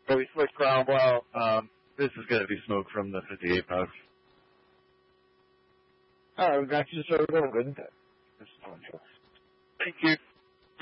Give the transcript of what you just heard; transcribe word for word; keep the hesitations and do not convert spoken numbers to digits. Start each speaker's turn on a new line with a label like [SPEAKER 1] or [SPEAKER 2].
[SPEAKER 1] So we switched Cromwell. Um, this is going to be smoke from the fifty-eight pouch.
[SPEAKER 2] Alright, we got you sorted out. Good.
[SPEAKER 1] Thank you.